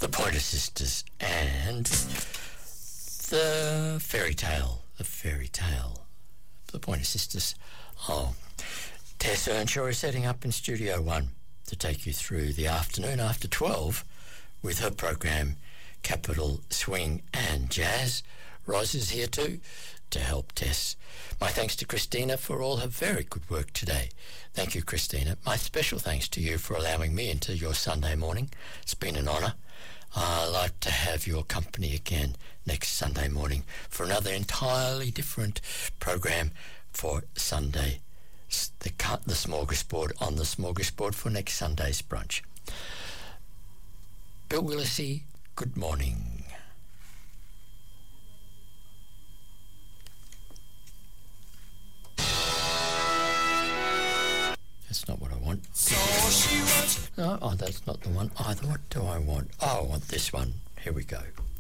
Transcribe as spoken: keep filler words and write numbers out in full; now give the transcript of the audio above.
the Pointer Sisters, and the fairy tale, the fairy tale, the Pointer Sisters. Oh, Tess Earnshaw is setting up in Studio One to take you through the afternoon after twelve with her program Capital Swing and Jazz. Roz is here too to help Tess. My thanks to Christina for all her very good work today. Thank you, Christina. My special thanks to you for allowing me into your Sunday morning. It's been an honour. I'd like to have your company again next Sunday morning for another entirely different program for Sunday. The cut, the smorgasbord on the smorgasbord for next Sunday's brunch. Bill Willissey, good morning. That's not what I want. So she was. No, oh, that's not the one either. What do I want? Oh, I want this one. Here we go.